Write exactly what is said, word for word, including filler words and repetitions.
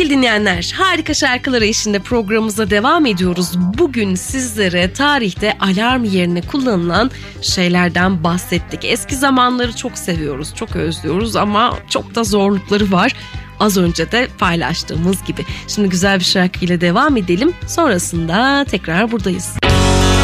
Sevgili dinleyenler, harika şarkılar eşliğinde programımıza devam ediyoruz. Bugün sizlere tarihte alarm yerine kullanılan şeylerden bahsettik. Eski zamanları çok seviyoruz, çok özlüyoruz ama çok da zorlukları var. Az önce de paylaştığımız gibi. Şimdi güzel bir şarkıyla devam edelim. Sonrasında tekrar buradayız.